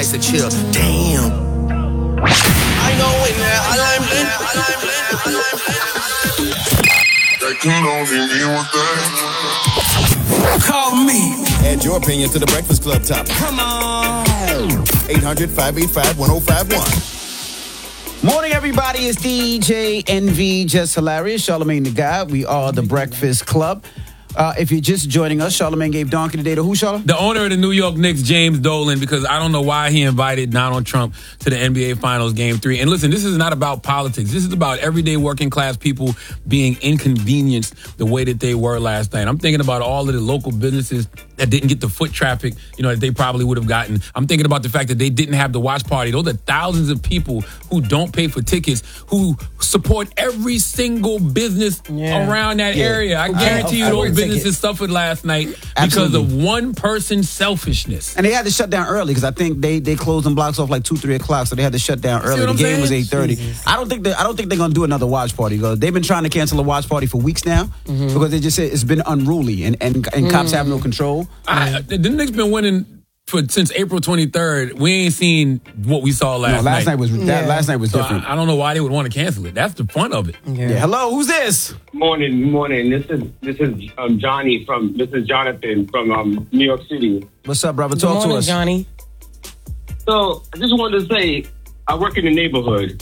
nice and chill. Damn. I know when that call me. Add your opinion to the Breakfast Club topic. Come on. 800-585-1051. Morning, everybody. It's DJ NV, Just Hilarious. Charlamagne the Guy. We are the Breakfast Club. If you're just joining us, Charlamagne gave Donkey today to who, Charlamagne? The owner of the New York Knicks, James Dolan, because I don't know why he invited Donald Trump to the NBA Finals Game 3. And listen, this is not about politics. This is about everyday working class people being inconvenienced the way that they were last night. I'm thinking about all of the local businesses that didn't get the foot traffic, that they probably would have gotten. I'm thinking about the fact that they didn't have the watch party. Those are thousands of people who don't pay for tickets, who support every single business around that area. I guarantee you those businesses suffered last night because of one person's selfishness. And they had to shut down early because I think they closed them blocks off like 2-3 o'clock, so they had to shut down early. The game was 8:30. I don't think they're gonna do another watch party. They've been trying to cancel a watch party for weeks now because they just said it's been unruly and cops have no control. The Knicks been winning since April 23rd. We ain't seen what we saw last night. Last night was different. I don't know why they would want to cancel it. That's the fun of it. Yeah. Hello, who's this? Morning. This is Johnny this is Jonathan from New York City. What's up, brother? Talk to us, Johnny. So I just wanted to say I work in the neighborhood.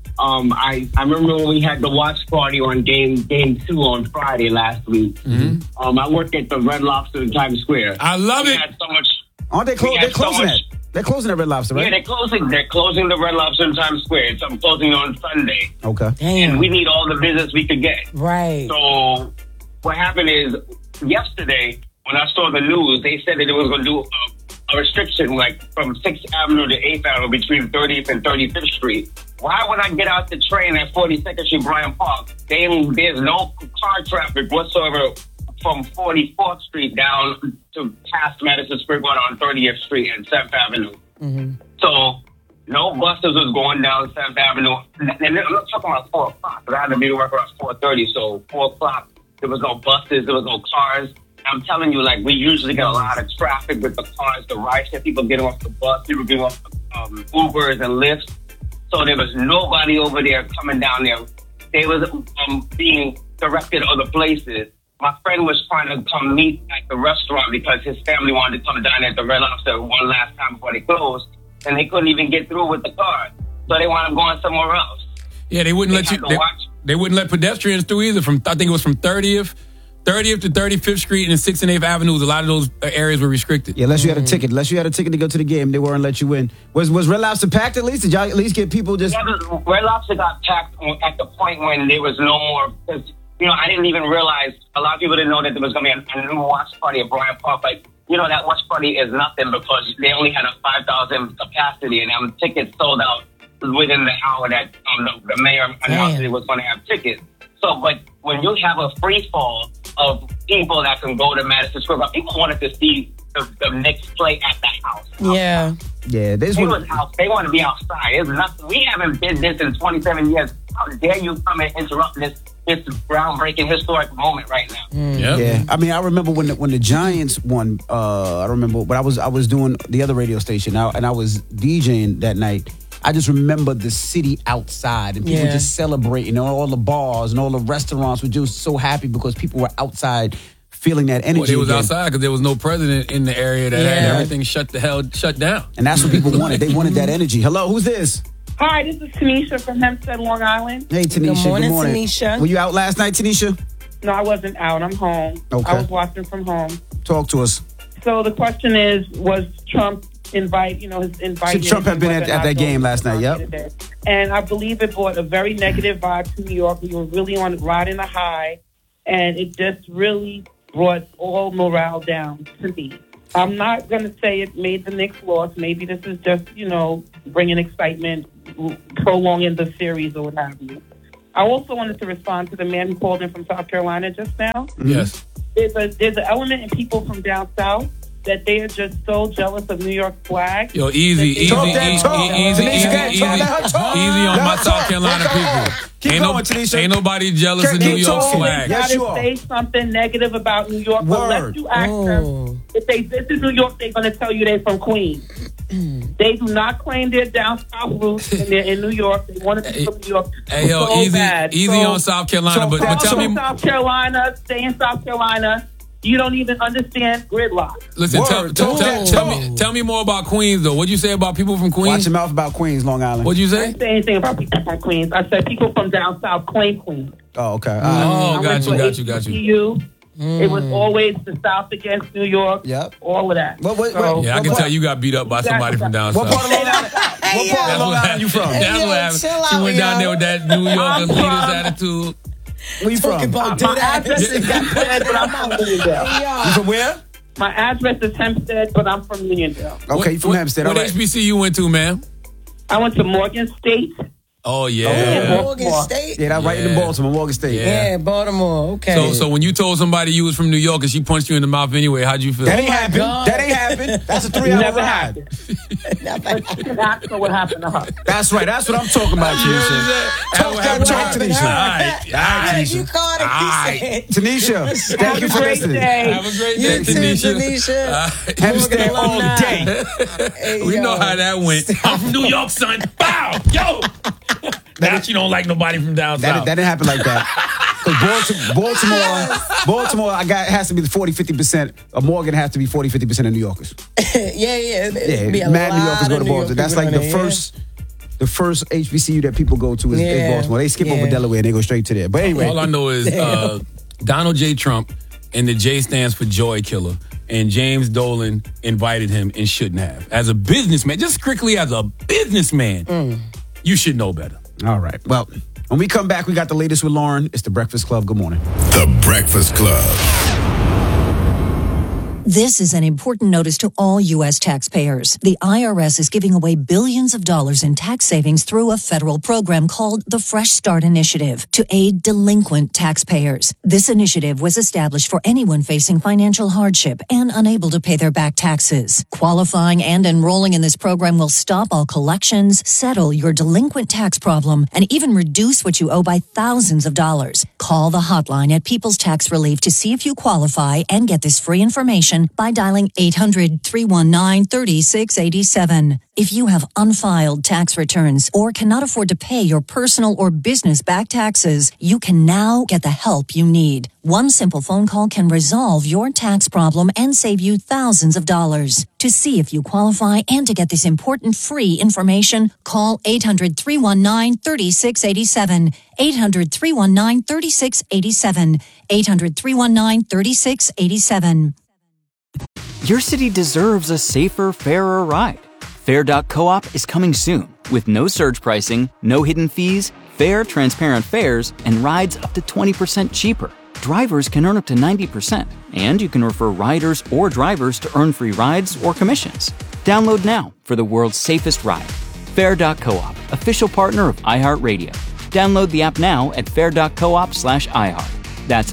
I remember when we had the watch party on game 2 on Friday last week. I work at the Red Lobster in Times Square. I love it. Had so much. Aren't they closing that? They're closing the Red Lobster, right? Yeah, they're closing the Red Lobster in Times Square. I'm closing on Sunday. Okay. Damn. And we need all the business we could get. Right. So what happened is yesterday when I saw the news, they said that it was going to do a restriction like from 6th Avenue to 8th Avenue between 30th and 35th Street. Why would I get out the train at 42nd Street, Bryant Park? There's no car traffic whatsoever from 44th Street down to past Madison Square Garden on 30th Street and 7th Avenue. So no buses was going down 7th Avenue. And I'm not talking about 4 o'clock, because I had to be to work around 4:30. So 4 o'clock, there was no buses, there was no cars. I'm telling you, we usually get a lot of traffic with the cars, the rideshare, people getting off the bus, people getting off the Ubers and Lyfts. So there was nobody over there coming down there. They was being directed other places. My friend was trying to come meet at the restaurant because his family wanted to come down at the Red Lobster one last time before they closed, and they couldn't even get through with the car. So they wound up going somewhere else. Yeah, they wouldn't let you. They wouldn't let pedestrians through either. I think it was from 30th to 35th Street and 6th and 8th Avenues. A lot of those areas were restricted. Yeah, unless you had a ticket. Unless you had a ticket to go to the game, they weren't let you in. Was Red Lobster packed at least? Did y'all at least get people just... Yeah, Red Lobster got packed at the point when there was no more... Because, I didn't even realize... A lot of people didn't know that there was going to be a new watch party at Bryant Park. That watch party is nothing because they only had a 5,000 capacity and tickets sold out within the hour that the mayor announced it was going to have tickets. So, but when you have a free fall of people that can go to Madison Square Garden, people wanted to see the Knicks play at the house. Yeah. Yeah. They want to be outside. It's nothing. We haven't been this in 27 years. How dare you come and interrupt this groundbreaking historic moment right now? Yeah. I mean, I remember when the Giants won. I remember, but I was doing the other radio station and I was DJing that night. I just remember the city outside and people just celebrating. All the bars and all the restaurants were just so happy because people were outside feeling that energy. Well, they was outside because there was no president in the area that had everything shut down. And that's what people wanted. They wanted that energy. Hello, who's this? Hi, this is Tanisha from Hempstead, Long Island. Hey, Tanisha. Good morning, Tanisha. Were you out last night, Tanisha? No, I wasn't out. I'm home. Okay. I was watching from home. Talk to us. So the question is, was Trump his invite? Should Trump have been at that game last night? Yep. And I believe it brought a very negative vibe to New York. We were really riding a high, and it just really brought all morale down to me. I'm not going to say it made the Knicks loss. Maybe this is just, bringing excitement, prolonging the series or what have you. I also wanted to respond to the man who called in from South Carolina just now. Yes. There's an element in people from down south that they are just so jealous of New York flag. Yo, easy on my South Carolina people. Ain't nobody jealous of New York flag. You gotta say something negative about New York. But unless you ask them if they visit New York, they're gonna tell you they're from Queens. They do not claim their down south roots, and they're in New York. They want to be from New York. Hey, yo, so easy bad. on South Carolina. But tell me, South Carolina, stay in South Carolina. You don't even understand gridlock. Listen, tell me more about Queens, though. What'd you say about people from Queens? Watch your mouth about Queens, Long Island. What'd you I say? didn't say anything about people from Queens. I said people from down south claim Queens. Oh, okay. Oh, got you. It was always the South against New York. Yep. All of that. Yeah, I can tell you got beat up by somebody from down south. What part of Long Island you from? That's what happened. She went down there with that New Yorker leader's attitude. Where you from? My address is Hempstead, but I'm from Uniondale. You from where? My address is Hempstead, but I'm from Uniondale. Okay, you from Hempstead. What All right. HBC you went to, man? I went to Morgan State. Oh, yeah. Morgan State? Yeah, that's right in Baltimore, Morgan State. Yeah, Baltimore. Okay. So when you told somebody you was from New York and she punched you in the mouth anyway, how'd you feel? That ain't happened. That ain't happened. That's a 3-hour Never ride. happened. But you can ask her what happened to her. That's right. That's what I'm talking about, Tanisha. Talk to Tanisha. All right, You called it. Tanisha, thank you for listening. Have a great day, You too, Tanisha. Hempstead all day. We know how that went. I'm from New York, son. Bow! Yo! Now she don't like nobody from down south. That didn't happen like that. Because Baltimore, has to be the 40-50%. Morgan has to be 40-50% of New Yorkers. Yeah. Mad New Yorkers go to Baltimore. That's like the first HBCU that people go to is Baltimore. They skip over Delaware and they go straight to there. But anyway, all I know is Donald J. Trump, and the J stands for Joy Killer. And James Dolan invited him and shouldn't have. As a businessman, just strictly as a businessman, you should know better. All right. Well, when we come back, we got the latest with Lauren. It's The Breakfast Club. Good morning. The Breakfast Club. This is an important notice to all U.S. taxpayers. The IRS is giving away billions of dollars in tax savings through a federal program called the Fresh Start Initiative to aid delinquent taxpayers. This initiative was established for anyone facing financial hardship and unable to pay their back taxes. Qualifying and enrolling in this program will stop all collections, settle your delinquent tax problem, and even reduce what you owe by thousands of dollars. Call the hotline at People's Tax Relief to see if you qualify and get this free information by dialing 800-319-3687. If you have unfiled tax returns or cannot afford to pay your personal or business back taxes, you can now get the help you need. One simple phone call can resolve your tax problem and save you thousands of dollars. To see if you qualify and to get this important free information, call 800-319-3687. 800-319-3687. 800-319-3687. Your city deserves a safer, fairer ride. Fair.coop is coming soon with no surge pricing, no hidden fees, fair, transparent fares, and rides up to 20% cheaper. Drivers can earn up to 90%, and you can refer riders or drivers to earn free rides or commissions. Download now for the world's safest ride. Fair.coop, official partner of iHeartRadio. Download the app now at fair.coop/iHeart. That's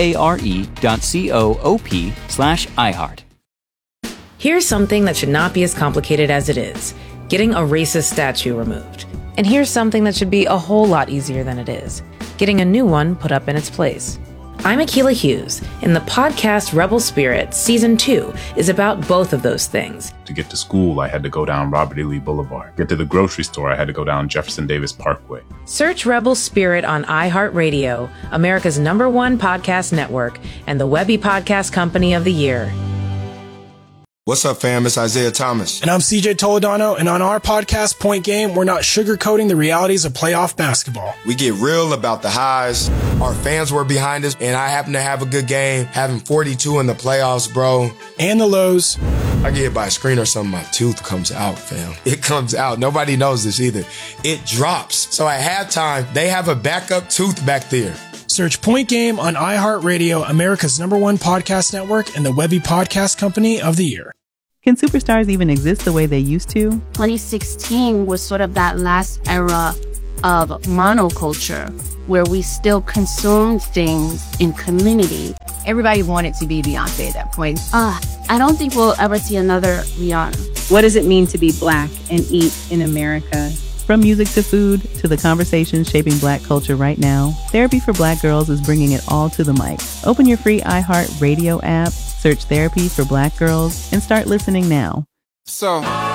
FARE.coop/iHeart. Here's something that should not be as complicated as it is. Getting a racist statue removed. And here's something that should be a whole lot easier than it is. Getting a new one put up in its place. I'm Akilah Hughes, and the podcast Rebel Spirit Season 2 is about both of those things. To get to school, I had to go down Robert E. Lee Boulevard. Get to the grocery store, I had to go down Jefferson Davis Parkway. Search Rebel Spirit on iHeartRadio, America's #1 podcast network, and the Webby Podcast Company of the Year. What's up, fam? It's Isaiah Thomas. And I'm CJ Toledano, and on our podcast, Point Game, we're not sugarcoating the realities of playoff basketball. We get real about the highs. Our fans were behind us, and I happen to have a good game, having 42 in the playoffs, bro. And the lows. I get hit by a screen or something, my tooth comes out, fam. It comes out. Nobody knows this either. It drops. So at halftime, they have a backup tooth back there. Search Point Game on iHeartRadio, America's #1 podcast network, and the Webby Podcast Company of the Year. Can superstars even exist the way they used to? 2016 was sort of that last era of monoculture, where we still consumed things in community. everybody wanted to be Beyonce at that point. I don't think we'll ever see another Rihanna. What does it mean to be Black and eat in America? From music to food to the conversations shaping Black culture right now, Therapy for Black Girls is bringing it all to the mic. Open your free iHeart Radio app, search Therapy for Black Girls, and start listening now. So